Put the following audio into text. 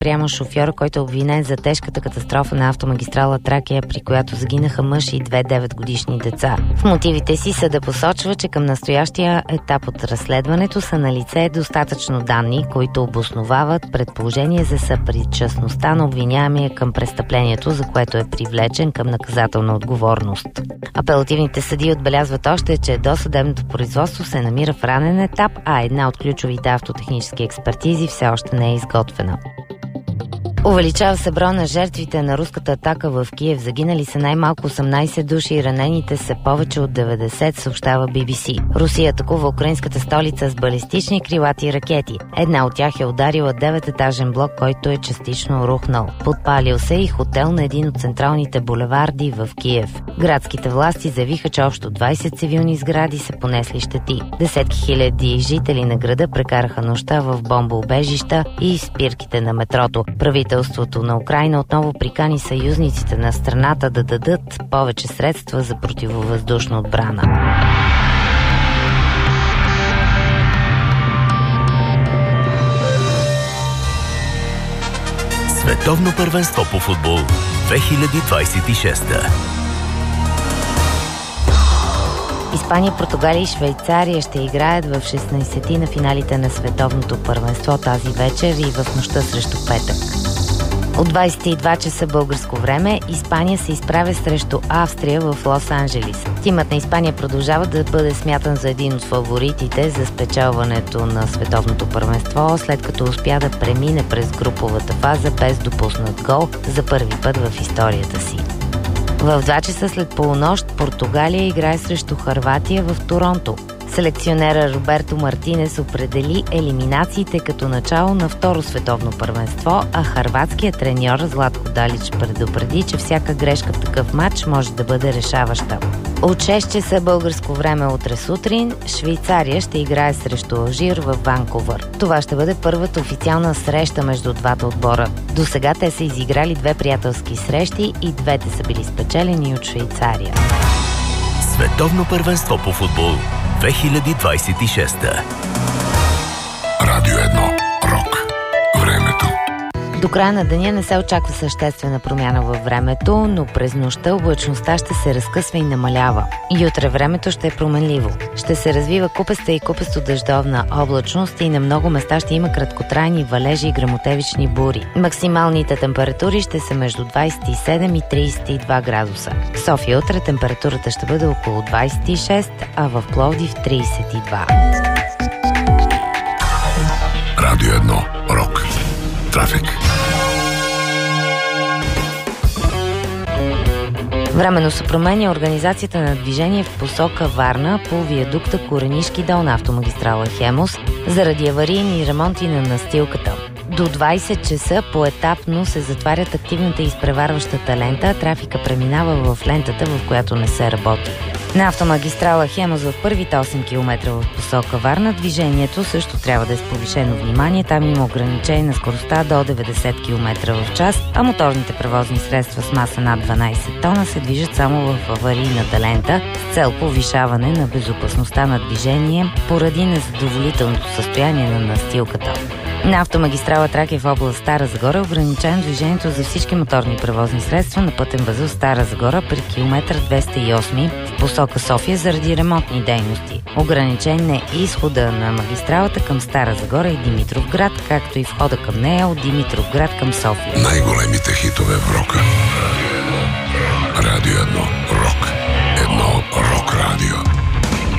спрямо шофьора, който е обвинен за тежката катастрофа на автомагистрала Тракия, при която загинаха мъж и 2 9-годишни деца. В мотивите си съдът посочва, че към настоящия етап от разследването са налице достатъчно данни, които обосновават предположение за съпричастността на обвиняемия към престъплението, за което е привлечен към наказателна отговорност. Апелативните съдии отбелязват още, че досъдебното производство се намира в ранен етап, а една от ключовите автотехнически експертизи все още не е изготвена. Увеличава се броя на жертвите на руската атака в Киев. Загинали са най-малко 18 души и ранените са повече от 90, съобщава BBC. Русия атакува украинската столица с балистични крилати ракети. Една от тях е ударила 9-етажен блок, който е частично рухнал. Подпалил се и хотел на един от централните булеварди в Киев. Градските власти заявиха, че общо 20 цивилни сгради са понесли щети. Десетки хиляди жители на града прекараха нощта в бомбоубежища и спирките на метрото. Правителството на Украйна отново прикани съюзниците на страната да дадат повече средства за противовъздушна отбрана. Световно първенство по футбол 2026. Испания, Португалия и Швейцария ще играят в 16-ти на финалите на световното първенство тази вечер и в нощта срещу петък. От 22 часа българско време Испания се изправя срещу Австрия в Лос-Анджелис. Тимът на Испания продължава да бъде смятан за един от фаворитите за спечелването на световното първенство, след като успя да премине през груповата фаза без допуснат гол за първи път в историята си. В 2 часа след полунощ Португалия играе срещу Хърватия в Торонто. Селекционера Роберто Мартинес определи елиминациите като начало на второ световно първенство, а хърватският треньор Златко Далич предупреди, че всяка грешка в такъв матч може да бъде решаваща. От 6 часа българско време утре сутрин Швейцария ще играе срещу Алжир в Ванкувър. Това ще бъде първата официална среща между двата отбора. До сега те са изиграли 2 приятелски срещи и двете са били спечелени от Швейцария. Световно първенство по футбол 2026. Радио 1. Рок. Времето. До края на деня не се очаква съществена промяна във времето, но през нощта облачността ще се разкъсва и намалява. И утре времето ще е променливо. Ще се развива купеста и купесто-дъждовна облачност и на много места ще има краткотрайни валежи и гръмотевични бури. Максималните температури ще са между 27 и 32 градуса. В София утре температурата ще бъде около 26, а в Пловдив 32. Радио 1. Рок. Трафик. Временно се променя организацията на движение в посока Варна по виадукта Коренишки дол на автомагистрала Хемус заради аварийни ремонти на настилката. До 20 часа поетапно се затварят активната и изпреварващата лента, а трафика преминава в лентата, в която не се работи. На автомагистрала Хемус в първите 8 км в посока Варна движението също трябва да е с повишено внимание. Там има ограничение на скоростта до 90 км в час, а моторните превозни средства с маса над 12 тона се движат само в аварийната лента с цел повишаване на безопасността на движение поради незадоволителното състояние на настилката. На автомагистрала Тракия в област Стара Загора е ограничено движението за всички моторни превозни средства на пътен възел Стара Загора при километър 208 в посока София заради ремонтни дейности. Ограничен е изхода на магистралата към Стара Загора и Димитровград, както и входа към нея от Димитровград към София. Най-големите